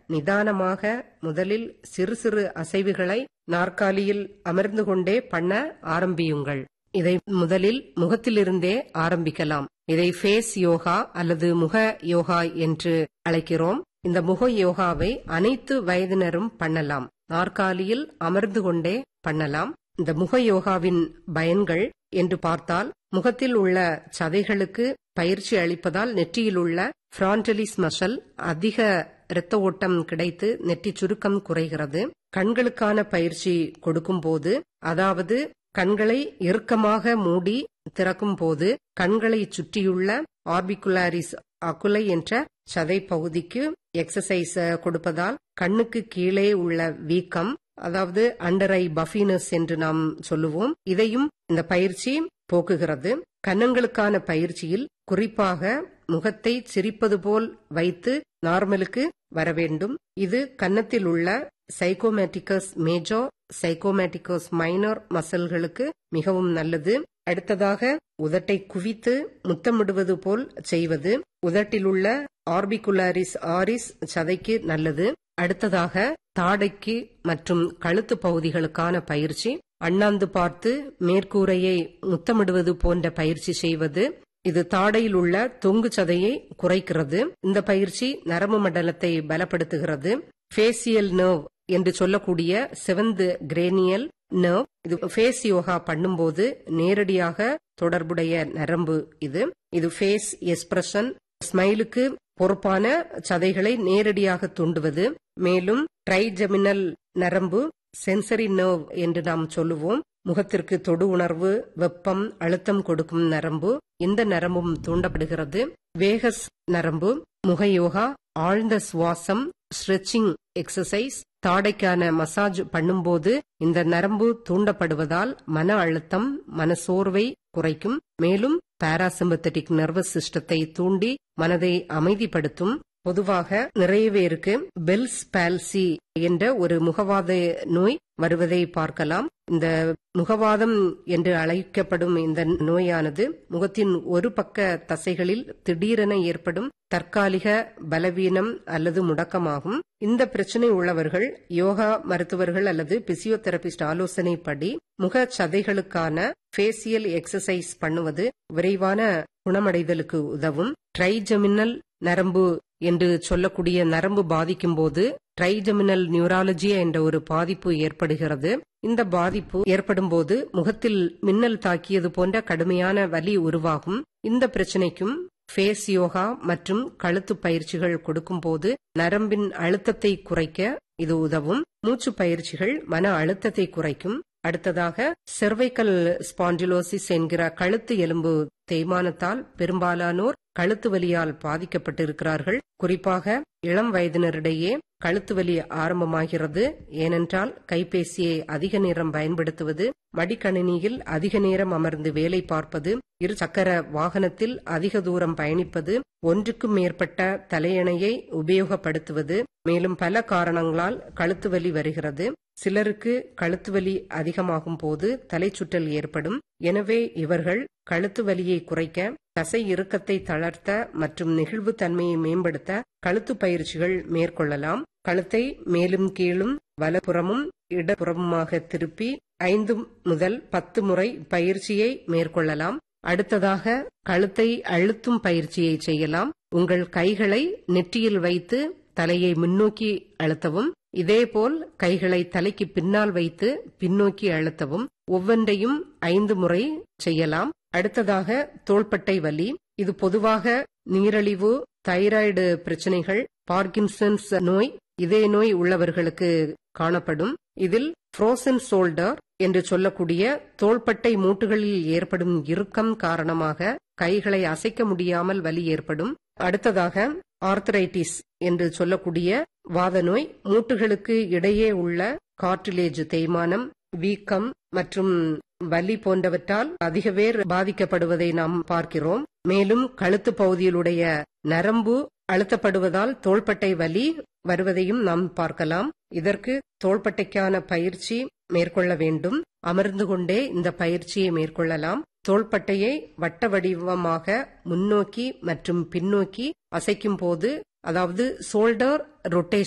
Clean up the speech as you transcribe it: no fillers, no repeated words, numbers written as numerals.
நிதானமாக முதலில் சிறு சிறு அசைவுகளை நாற்காலியில் அமர்ந்து கொண்டே பண்ண ஆரம்பியுங்கள். இதை முதலில் முகத்திலிருந்தே ஆரம்பிக்கலாம். இதை ஃபேஸ் யோகா அல்லது முக யோகா என்று அழைக்கிறோம். இந்த முக யோகாவை அனைத்து வயதினரும் பண்ணலாம். நாற்காலியில் அமர்ந்து கொண்டே பண்ணலாம். இந்த முக யோகாவின் பயன்கள் என்று பார்த்தால், முகத்தில் உள்ள சதைகளுக்கு பயிற்சி அளிப்பதால் நெற்றியில் உள்ள ஃப்ரான்டலிஸ் மசில் அதிக இரத்த ஓட்டம் கிடைத்து நெற்றி சுருக்கம் குறைகிறது. கண்களுக்கான பயிற்சி கொடுக்கும் போது, அதாவது கண்களை இறுக்கமாக மூடி திறக்கும் போது கண்களை சுற்றியுள்ள ஆர்பிகுலாரிஸ் அகுலை என்ற சதை பகுதிக்கு எக்ஸசைஸ் கொடுப்பதால் கண்ணுக்கு கீழே உள்ள வீக்கம், அதாவது அண்டர் ஐ பஃபினஸ் என்று நாம் சொல்லுவோம், இதையும் இந்த பயிற்சி போக்குகிறது. கன்னங்களுக்கான பயிற்சியில் குறிப்பாக முகத்தை சிரிப்பது போல் வைத்து நார்மலுக்கு வர வேண்டும். இது கன்னத்தில் உள்ள சைகோமேட்டிகஸ் மேஜர், சைகோமேட்டிகஸ் மைனர் மசில்களுக்கு மிகவும் நல்லது. அடுத்ததாக உதட்டை குவித்து முத்தமிடுவது போல் செய்வது உதட்டில் உள்ள ஆர்பிகுலாரிஸ் ஆரிஸ் சதைக்கு நல்லது. அடுத்ததாக தாடைக்கு மற்றும் கழுத்து பகுதிகளுக்கான பயிற்சி, அண்ணாந்து பார்த்து மேற்கூரையை முத்தமிடுவது போன்ற பயிற்சி செய்வது. இது தாடையில் உள்ள தொங்கு சதையை குறைக்கிறது. இந்த பயிற்சி நரம்பு மண்டலத்தை பலப்படுத்துகிறது. ஃபேசியல் நர்வ் என்று சொல்லக்கூடிய செவன்த் கிரேனியல் நர்வ், இது ஃபேஸ் யோகா பண்ணும்போது நேரடியாக தொடர்புடைய நரம்பு. இது ஃபேஸ் எக்ஸ்பிரஷன், ஸ்மைலுக்கு பொறுப்பான சதைகளை நேரடியாக தூண்டுவது. மேலும் ட்ரைஜெமினல் நரம்பு, சென்சரி நர்வ் என்று நாம் சொல்லுவோம், முகத்திற்கு தொடு உணர்வு, வெப்பம், அழுத்தம் கொடுக்கும் நரம்பு. இந்த நரம்பும் தூண்டப்படுகிறது. வேகஸ் நரம்பு, முக யோகா, ஆழ்ந்த சுவாசம், ஸ்ட்ரெச்சிங் எக்ஸசைஸ், தாடைக்கான மசாஜ் பண்ணும்போது இந்த நரம்பு தூண்டப்படுவதால் மன அழுத்தம், மனசோர்வை குறைக்கும். மேலும் பாராசிம்பத்தட்டிக் நர்வஸ் சிஸ்டத்தை தூண்டி மனதை அமைதிப்படுத்தும். பொதுவாக நிறைய பேருக்கு பெல்ஸ் பால்சி என்ற ஒரு முகவாத நோய் வருவதை பார்க்கலாம். இந்த முகவாதம் என்று அழைக்கப்படும் இந்த நோயானது முகத்தின் ஒரு பக்க தசைகளில் திடீரென ஏற்படும் தற்காலிக பலவீனம் அல்லது முடக்கமாகும். இந்த பிரச்சனை உள்ளவர்கள் யோகா மருத்துவர்கள் அல்லது பிசியோதெரபிஸ்ட் ஆலோசனைப்படி முக சதைகளுக்கான ஃபேசியல் எக்ஸசைஸ் பண்ணுவது விரைவான குணமடைதலுக்கு உதவும். ட்ரைஜெமினல் நரம்பு என்று சொல்லக்கூடிய நரம்பு பாதிக்கும் போது ட்ரைஜெமினல் நியூராலஜி என்ற ஒரு பாதிப்பு ஏற்படுகிறது. இந்த பாதிப்பு ஏற்படும் போது முகத்தில் மின்னல் தாக்கியது போன்ற கடுமையான வலி உருவாகும். இந்த பிரச்சனைக்கும் ஃபேஸ் யோகா மற்றும் கழுத்து பயிற்சிகள் கொடுக்கும் போது நரம்பின் அழுத்தத்தை குறைக்க இது உதவும். மூச்சு பயிற்சிகள் மன அழுத்தத்தை குறைக்கும். அடுத்ததாக செர்வைக்கல் ஸ்பாண்டிலோசிஸ் என்கிற கழுத்து எலும்பு தேய்மானத்தால் பெரும்பாலானோர் கழுத்து வலியால் பாதிக்கப்பட்டிருக்கிறார்கள். குறிப்பாக இளம் வயதினரிடையே கழுத்து வலி ஆரம்பமாகிறது. ஏனென்றால் கைபேசியை அதிக நேரம் பயன்படுத்துவது, மடிக்கணினியில் அதிக நேரம் அமர்ந்து வேலை பார்ப்பது, இரு சக்கர வாகனத்தில் அதிக தூரம் பயணிப்பது, ஒன்றுக்கும் மேற்பட்ட தலையணையை உபயோகப்படுத்துவது, மேலும் பல காரணங்களால் கழுத்து வலி வருகிறது. சிலருக்கு கழுத்து வலி அதிகமாகும் போது தலை சுற்றல் ஏற்படும். எனவே இவர்கள் கழுத்து வலியை குறைக்க, தசை இறுக்கத்தை தளர்த்த மற்றும் நெகிழ்வு தன்மையை மேம்படுத்த கழுத்து பயிற்சிகள் மேற்கொள்ளலாம். கழுத்தை மேலும் கீழும் வலப்புறமும் இடப்புறமுமாக திருப்பி 5 முதல் 10 முறை பயிற்சியை மேற்கொள்ளலாம். அடுத்ததாக கழுத்தை அழுத்தும் பயிற்சியை செய்யலாம். உங்கள் கைகளை நெற்றியில் வைத்து தலையை முன்னோக்கி அழுத்தவும். இதேபோல் கைகளை தலைக்கு பின்னால் வைத்து பின்னோக்கி அழுத்தவும். ஒவ்வொன்றையும் 5 முறை செய்யலாம். அடுத்ததாக தோள்பட்டை வலி. இது பொதுவாக நீரிழிவு, தைராய்டு பிரச்சனைகள், பார்க்கின்சன்ஸ் நோய், இதய நோய் உள்ளவர்களுக்கு காணப்படும். இதில் ஃப்ரோசன் ஷோல்டர் என்று சொல்லக்கூடிய தோள்பட்டை மூட்டுகளில் ஏற்படும் இறுக்கம் காரணமாக கைகளை அசைக்க முடியாமல் வலி ஏற்படும். அடுத்ததாக ஆர்த்தரைட்டிஸ் என்று சொல்லக்கூடிய வாத நோய், மூட்டுகளுக்கு இடையே உள்ள கார்டிலேஜ் தேய்மானம், வீக்கம் மற்றும் வலி போன்றவற்றால் அதிக பேர் பாதிக்கப்படுவதை நாம் பார்க்கிறோம். மேலும் கழுத்து பகுதியிலுடைய நரம்பு அழுத்தப்படுவதால் தோள்பட்டை வலி வருவதையும் நாம் பார்க்கலாம். இதற்கு தோள்பட்டைக்கான பயிற்சி மேற்கொள்ள வேண்டும். அமர்ந்து கொண்டே இந்த பயிற்சியை மேற்கொள்ளலாம். தோள்பட்டையை வட்ட வடிவமாக முன்னோக்கி மற்றும் பின்னோக்கி அசைக்கும் போது, அதாவது ஷோல்டர் ரொட்டேஷன்